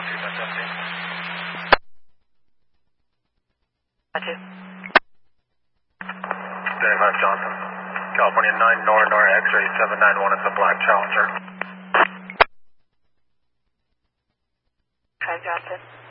that's empty. Roger. Dave, I'm Johnson. California 9, Nora, X-ray 791, it's a black Challenger. Hi, Johnson.